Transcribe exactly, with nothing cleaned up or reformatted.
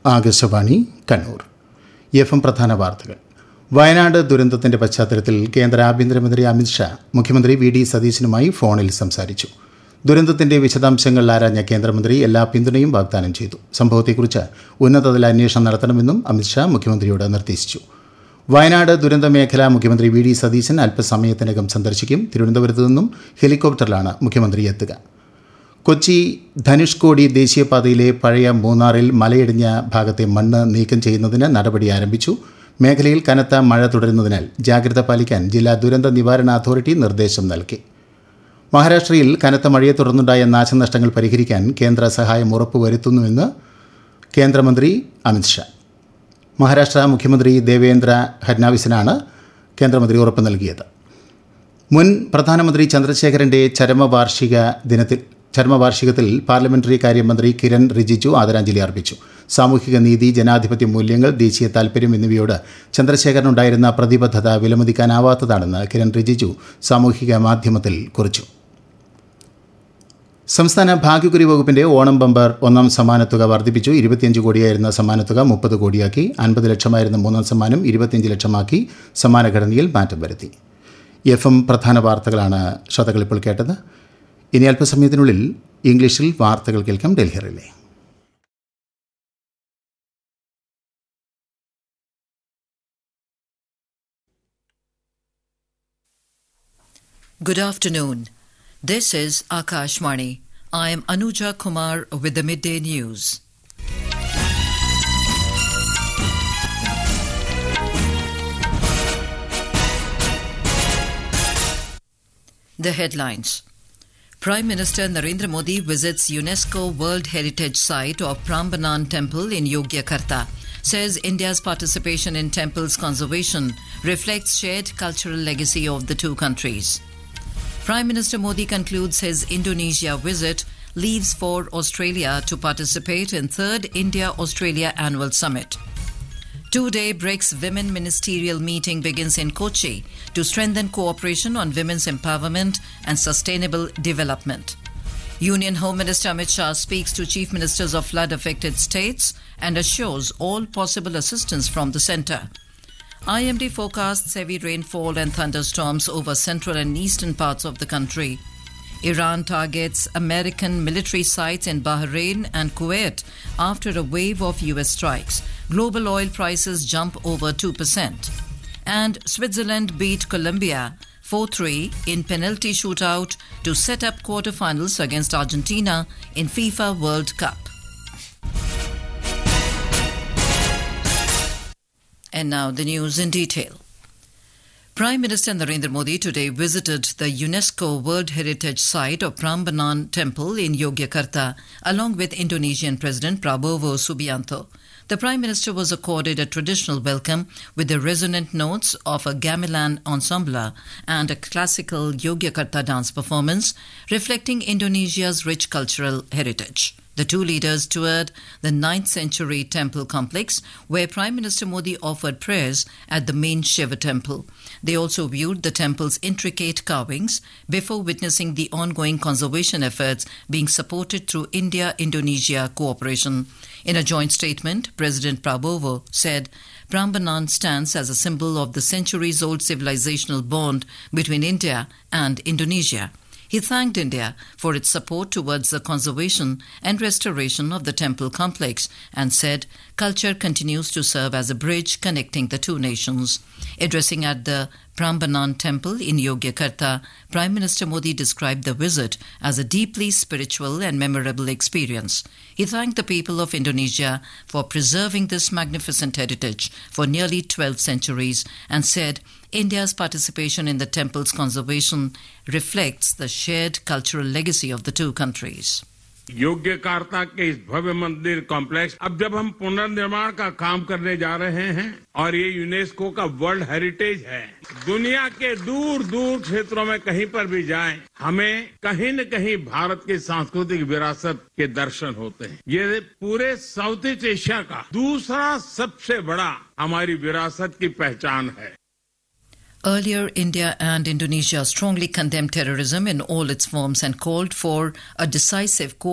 Akashvani Kannur. F M പ്രധാന വാർത്തകൾ. വയനാട് ദുരന്തത്തിന്റെ പശ്ചാത്തലത്തിൽ കേന്ദ്ര ആഭ്യന്തരമന്ത്രി അമിത്ഷാ മുഖ്യമന്ത്രി വി ഡി സതീശനുമായി ഫോണിൽ സംസാരിച്ചു. ദുരന്തത്തിന്റെ വിശദാംശങ്ങൾ ആരാഞ്ഞ കേന്ദ്രമന്ത്രി എല്ലാ പിന്തുണയും വാഗ്ദാനം ചെയ്തു. സംഭവത്തെക്കുറിച്ച് ഉന്നതതല അന്വേഷണം നടത്തണമെന്നും അമിത്ഷാ മുഖ്യമന്ത്രിയോട് നിർദ്ദേശിച്ചു. വയനാട് ദുരന്ത മേഖല മുഖ്യമന്ത്രി വി ഡി സതീശൻ അല്പസമയത്തിനകം സന്ദർശിക്കും. തിരുവനന്തപുരത്ത് നിന്നും ഹെലികോപ്റ്ററിലാണ് മുഖ്യമന്ത്രി എത്തുക. കൊച്ചി ധനുഷ്കോടി ദേശീയപാതയിലെ പഴയ മൂന്നാറിൽ മലയിടിഞ്ഞ ഭാഗത്തെ മണ്ണ് നീക്കം ചെയ്യുന്നതിന് നടപടി ആരംഭിച്ചു. മേഖലയിൽ കനത്ത മഴ തുടരുന്നതിനാൽ ജാഗ്രത പാലിക്കാൻ ജില്ലാ ദുരന്ത നിവാരണ അതോറിറ്റി നിർദ്ദേശം നൽകി. മഹാരാഷ്ട്രയിൽ കനത്ത മഴയെ തുടർന്നുണ്ടായ നാശനഷ്ടങ്ങൾ പരിഹരിക്കാൻ കേന്ദ്ര സഹായം ഉറപ്പുവരുത്തുന്നുവെന്ന് കേന്ദ്രമന്ത്രി അമിത്ഷാ. മഹാരാഷ്ട്ര മുഖ്യമന്ത്രി ദേവേന്ദ്ര ഫഡ്നാവിസിനാണ് കേന്ദ്രമന്ത്രി ഉറപ്പ് നൽകിയത്. മുൻ പ്രധാനമന്ത്രി ചന്ദ്രശേഖരന്റെ ചരമവാർഷിക ദിനത്തിൽ ചരമവാർഷികത്തിൽ പാർലമെന്ററി കാര്യമന്ത്രി കിരൺ റിജിജു ആദരാഞ്ജലി അർപ്പിച്ചു. സാമൂഹിക നീതി, ജനാധിപത്യ മൂല്യങ്ങൾ, ദേശീയ താൽപര്യം എന്നിവയോട് ചന്ദ്രശേഖരനുണ്ടായിരുന്ന പ്രതിബദ്ധത വിലമതിക്കാനാവാത്തതാണെന്ന് കിരൺ റിജിജു സാമൂഹിക മാധ്യമത്തിൽ കുറിച്ചു. സംസ്ഥാന ഭാഗ്യക്കുറി വകുപ്പിന്റെ ഓണം ബമ്പർ ഒന്നാം സമ്മാനത്തുക വർദ്ധിപ്പിച്ചു. ഇരുപത്തിയഞ്ച് കോടിയായിരുന്ന സമ്മാനത്തുക മുപ്പത് കോടിയാക്കി. അൻപത് ലക്ഷമായിരുന്ന മൂന്നാം സമ്മാനം ഇരുപത്തിയഞ്ച് ലക്ഷമാക്കി സമ്മാനഘടനയിൽ മാറ്റം വരുത്തി. എഫ് എം പ്രധാന വാർത്തകളാണ് ശ്രോതാക്കൾ ഇപ്പോൾ കേട്ടത്. ഇനി അല്പസമയത്തിനുള്ളിൽ ഇംഗ്ലീഷിൽ വാർത്തകൾ കേൾക്കാം. Delhi relay. Good afternoon. This is Akashvani. I am Anuja Kumar with the midday news. The headlines. Prime Minister Narendra Modi visits UNESCO World Heritage Site of Prambanan Temple in Yogyakarta. Says India's participation in temples conservation reflects shared cultural legacy of the two countries. Prime Minister Modi concludes his Indonesia visit, leaves for Australia to participate in third India-Australia Annual Summit. Two-day BRICS Women Ministerial meeting begins in Kochi to strengthen cooperation on women's empowerment and sustainable development. Union Home Minister Amit Shah speaks to chief ministers of flood-affected states and assures all possible assistance from the centre. I M D forecasts heavy rainfall and thunderstorms over central and eastern parts of the country. Iran targets American military sites in Bahrain and Kuwait after a wave of U S strikes. Global oil prices jump over two percent. And Switzerland beat Colombia four three in penalty shootout to set up quarterfinals against Argentina in FIFA World Cup. And now the news in detail. Prime Minister Narendra Modi today visited the UNESCO World Heritage Site of Prambanan Temple in Yogyakarta along with Indonesian President Prabowo Subianto. The Prime Minister was accorded a traditional welcome with the resonant notes of a gamelan ensemble and a classical Yogyakarta dance performance reflecting Indonesia's rich cultural heritage. The two leaders toured the ninth century temple complex where Prime Minister Modi offered prayers at the main Shiva temple. They also viewed the temple's intricate carvings before witnessing the ongoing conservation efforts being supported through India-Indonesia cooperation. In a joint statement, President Prabowo said Prambanan stands as a symbol of the centuries-old civilizational bond between India and Indonesia. He thanked India for its support towards the conservation and restoration of the temple complex and said culture continues to serve as a bridge connecting the two nations. Addressing at the Prambanan Temple in Yogyakarta, Prime Minister Modi described the visit as a deeply spiritual and memorable experience. He thanked the people of Indonesia for preserving this magnificent heritage for nearly twelve centuries and said India's participation in the temple's conservation reflects the shared cultural legacy of the two countries. Yogyakarta के इस भव्य मंदिर complex अब जब हम पुनर्निर्माण का काम करने जा रहे हैं और ये यूनेस्को का वर्ल्ड हेरिटेज है, दुनिया के दूर दूर क्षेत्रों में कहीं पर भी जाएं, हमें कहीं न कहीं भारत की सांस्कृतिक विरासत के दर्शन होते हैं. ये पूरे साउथ ईस्ट एशिया का दूसरा सबसे बड़ा हमारी विरासत की पहचान है. Earlier, India and Indonesia strongly condemned terrorism in all its forms and called for a decisive